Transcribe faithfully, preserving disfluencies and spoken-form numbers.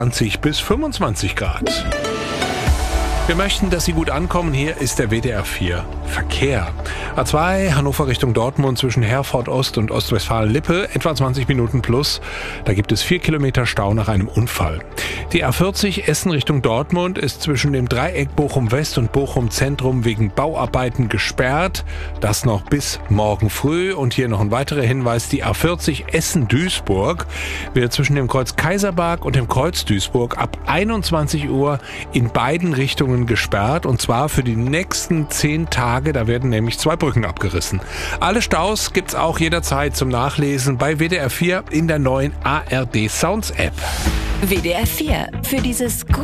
zwanzig bis fünfundzwanzig Grad. Wir möchten, dass Sie gut ankommen. Hier ist der W D R vier Verkehr. A zwei Hannover Richtung Dortmund zwischen Herford Ost und Ostwestfalen-Lippe, etwa zwanzig Minuten plus. Da gibt es vier Kilometer Stau nach einem Unfall. Die A vierzig Essen Richtung Dortmund ist zwischen dem Dreieck Bochum West und Bochum Zentrum wegen Bauarbeiten gesperrt. Das noch bis morgen früh. Und hier noch ein weiterer Hinweis. Die A vierzig Essen-Duisburg wird zwischen dem Kreuz Kaiserberg und dem Kreuz Duisburg ab einundzwanzig Uhr in beiden Richtungen gesperrt, und zwar für die nächsten zehn Tage. Da werden nämlich zwei Brücken abgerissen. Alle Staus gibt's auch jederzeit zum Nachlesen bei W D R vier in der neuen A R D Sounds App. W D R vier für dieses